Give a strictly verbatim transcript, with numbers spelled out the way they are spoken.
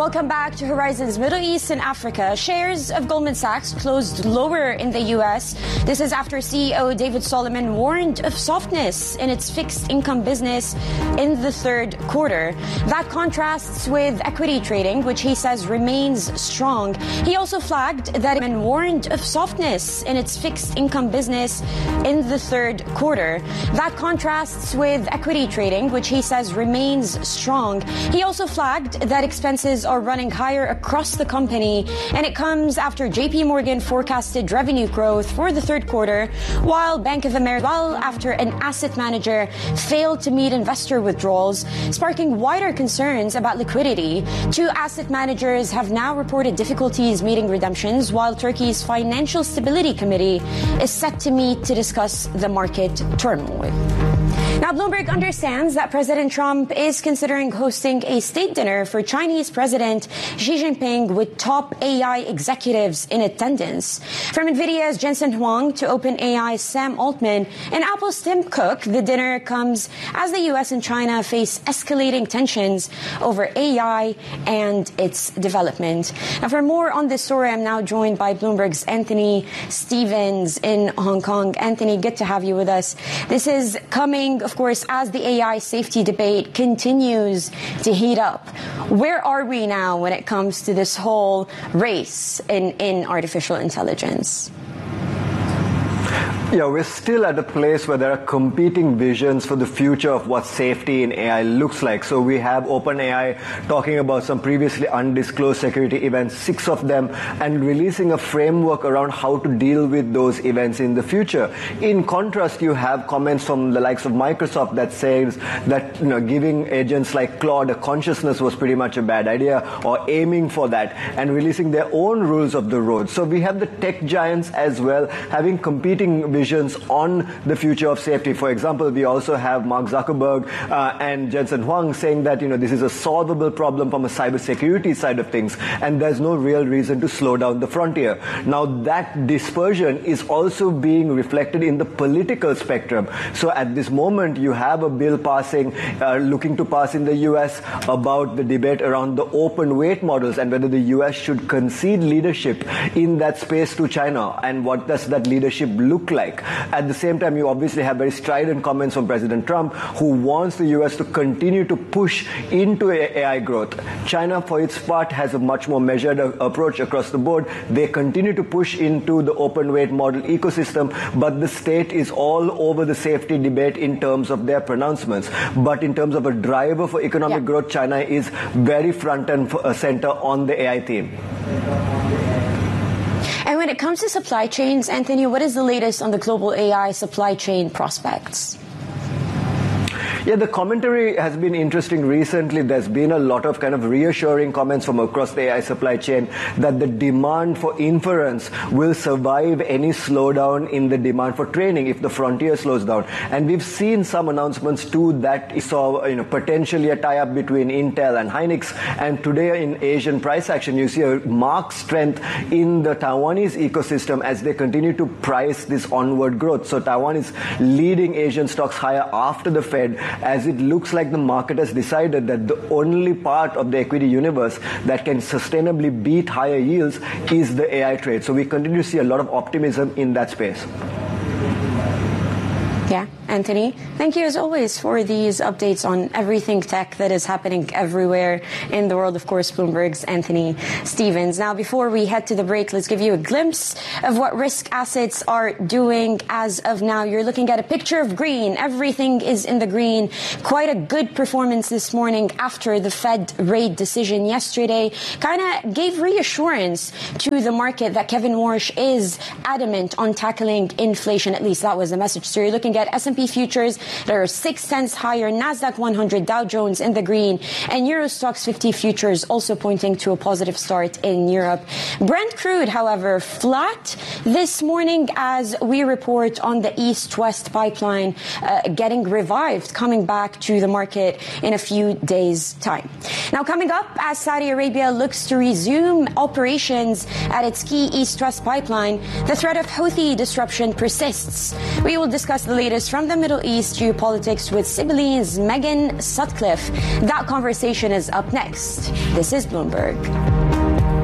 Welcome back to Horizons Middle East and Africa. Shares of Goldman Sachs closed lower in the U S. This is after C E O David Solomon warned of softness in its fixed income business in the third quarter. That contrasts with equity trading, which he says remains strong. He also flagged that it warned of softness in its fixed income business in the third quarter. That contrasts with equity trading, which he says remains strong. He also flagged that expenses are running higher across the company, and it comes after J P Morgan forecasted revenue growth for the third quarter, while Bank of America, well, after an asset manager failed to meet investor withdrawals, sparking wider concerns about liquidity. Two asset managers have now reported difficulties meeting redemptions, while Turkey's Financial Stability Committee is set to meet to discuss the market turmoil. Now, Bloomberg understands that President Trump is considering hosting a state dinner for Chinese President Xi Jinping with top A I executives in attendance. From NVIDIA's Jensen Huang to OpenAI's Sam Altman and Apple's Tim Cook, the dinner comes as the U S and China face escalating tensions over A I and its development. Now, for more on this story, I'm now joined by Bloomberg's Anthony Stevens in Hong Kong. Anthony, good to have you with us. This is coming, of course, as the A I safety debate continues to heat up. Where are we now when it comes to this whole race in, in artificial intelligence? Yeah, we're still at a place where there are competing visions for the future of what safety in A I looks like. So we have OpenAI talking about some previously undisclosed security events, six of them, and releasing a framework around how to deal with those events in the future. In contrast, you have comments from the likes of Microsoft that says that, you know, giving agents like Claude a consciousness was pretty much a bad idea, or aiming for that, and releasing their own rules of the road. So we have the tech giants as well having competing visions visions on the future of safety. For example, we also have Mark Zuckerberg uh, and Jensen Huang saying that, you know, this is a solvable problem from a cybersecurity side of things, and there's no real reason to slow down the frontier. Now, that dispersion is also being reflected in the political spectrum. So at this moment, you have a bill passing, uh, looking to pass in the U S about the debate around the open weight models and whether the U S should concede leadership in that space to China, and what does that leadership look like. At the same time, you obviously have very strident comments from President Trump, who wants the U S to continue to push into A I growth. China, for its part, has a much more measured approach across the board. They continue to push into the open weight model ecosystem, but the state is all over the safety debate in terms of their pronouncements. But in terms of a driver for economic yeah. growth, China is very front and center on the A I theme. And when it comes to supply chains, Anthony, what is the latest on the global A I supply chain prospects? Yeah, the commentary has been interesting recently. There's been a lot of kind of reassuring comments from across the A I supply chain that the demand for inference will survive any slowdown in the demand for training if the frontier slows down. And we've seen some announcements too that saw, you know, potentially a tie-up between Intel and Hynix. And today in Asian price action, you see a marked strength in the Taiwanese ecosystem as they continue to price this onward growth. So Taiwan is leading Asian stocks higher after the Fed, as it looks like the market has decided that the only part of the equity universe that can sustainably beat higher yields is the A I trade. So we continue to see a lot of optimism in that space. Yeah, Anthony, thank you as always for these updates on everything tech that is happening everywhere in the world. Of course, Bloomberg's Anthony Stevens. Now, before we head to the break, let's give you a glimpse of what risk assets are doing as of now. You're looking at a picture of green. Everything is in the green. Quite a good performance this morning after the Fed rate decision yesterday. Kind of gave reassurance to the market that Kevin Warsh is adamant on tackling inflation. At least that was the message. So you're looking at S and P futures that are six cents higher, NASDAQ one hundred, Dow Jones in the green, and Euro Stoxx fifty futures also pointing to a positive start in Europe. Brent crude, however, flat this morning as we report on the East-West pipeline uh, getting revived, coming back to the market in a few days' time. Now, coming up, as Saudi Arabia looks to resume operations at its key East-West pipeline, the threat of Houthi disruption persists. We will discuss the latest from the the Middle East geopolitics with Sibylline's Megan Sutcliffe. That conversation is up next. This is Bloomberg.